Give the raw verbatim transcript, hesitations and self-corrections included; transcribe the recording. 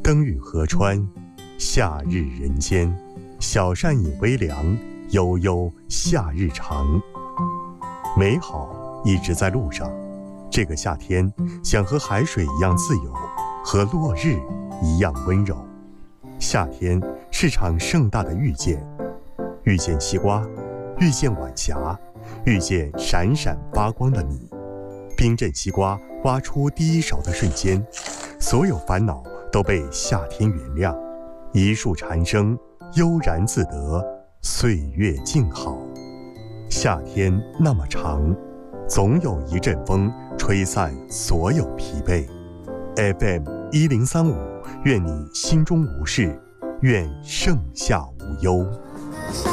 灯雨河川，夏日人间。小扇饮微凉，悠悠夏日长。美好一直在路上，这个夏天想和海水一样自由，和落日一样温柔。夏天是场盛大的遇见，遇见西瓜，遇见晚霞，遇见闪闪发光的你。冰镇西瓜挖出第一勺的瞬间，所有烦恼都被夏天原谅。一树蝉声，悠然自得，岁月静好。夏天那么长，总有一阵风吹散所有疲惫。 F M 一零三五，愿你心中无事，愿盛夏无忧。